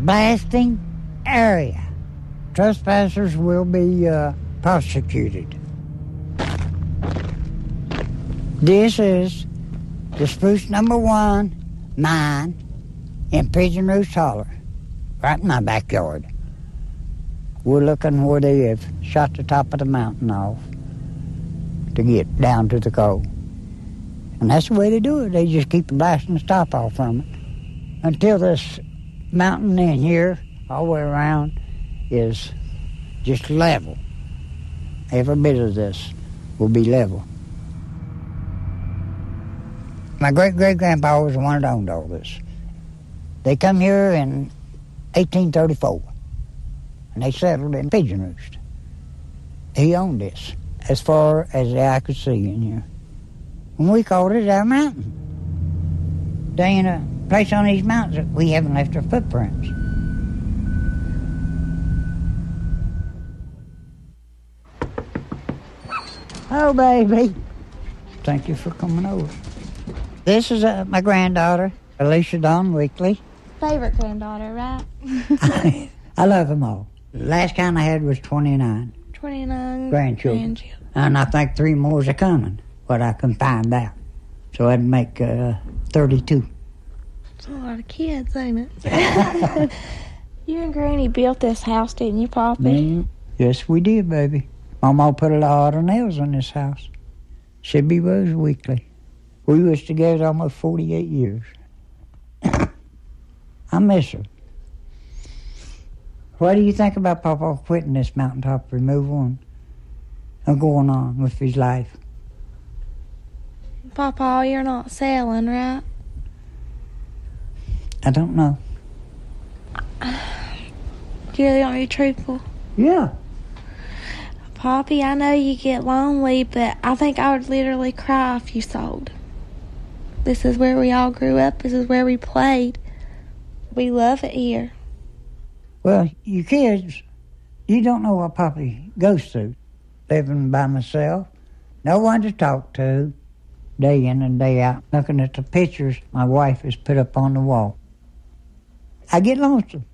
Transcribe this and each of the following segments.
blasting area. Trespassers will be prosecuted. This is the Spruce Number 1 mine in Pigeon Roost Holler, right in my backyard. We're looking where they have shot the top of the mountain off to get down to the coal. And that's the way they do it. They just keep blasting the top off from it until this mountain in here, all the way around, is just level. Every bit of this will be level. My great-great-grandpa was the one that owned all this. They come here in 1834, and they settled in Pigeon Roost. He owned this, as far as the eye could see in here. And we called it our mountain. There ain't a place on these mountains that we haven't left our footprints. Oh, baby. Thank you for coming over. This is my granddaughter, Alicia Dawn Weekly. Favorite granddaughter, right? I love them all. The last count I had was 29. 29 grandchildren. And I think 3 more are coming, what I can find out. So I'd make 32. That's a lot of kids, ain't it? You and Granny built this house, didn't you, Poppy? Yes, we did, baby. Mama put a lot of nails in this house. Sibby Rose Weekly. We was together almost 48 years. I miss her. What do you think about Papa quitting this mountaintop removal and going on with his life? Papa, you're not selling, right? I don't know. Do you really want to be truthful? Yeah. Poppy, I know you get lonely, but I think I would literally cry if you sold. This is where we all grew up. This is where we played. We love it here. Well, you kids, you don't know what Poppy goes through. Living by myself, no one to talk to, day in and day out, looking at the pictures my wife has put up on the wall. I get lonesome.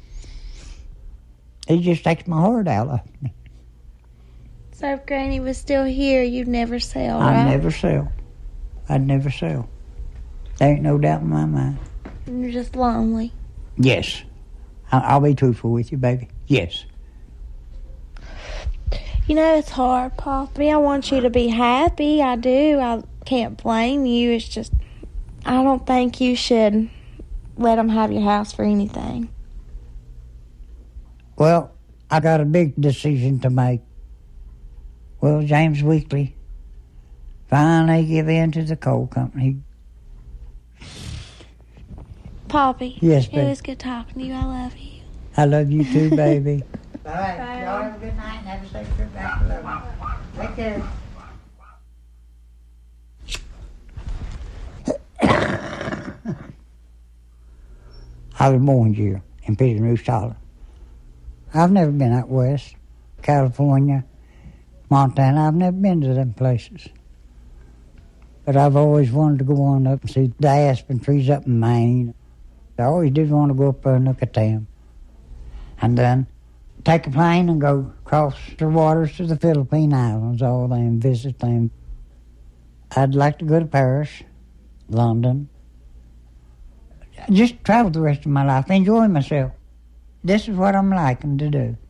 It just takes my heart out of me. So if Granny was still here, you'd never sell, right? I'd never sell. I'd never sell. There ain't no doubt in my mind. You're just lonely. Yes. I'll be truthful with you, baby. Yes. You know, it's hard, Poppy. I want you to be happy. I do. I can't blame you. It's just, I don't think you should let them have your house for anything. Well, I got a big decision to make. Well, James Weekly finally give in to the coal company. Poppy. Yes, baby. It was good talking to you. I love you. I love you too, baby. All right. Bye. Y'all have a good night and have a safe trip back to Love. Take care. I was born here in Pigeon Roost Holler. I've never been out west, California, Montana. I've never been to them places. But I've always wanted to go on up and see the aspen trees up in Maine. I always did want to go up there and look at them. And then take a plane and go across the waters to the Philippine Islands, all them, visit them. I'd like to go to Paris, London. Just travel the rest of my life, enjoy myself. This is what I'm liking to do.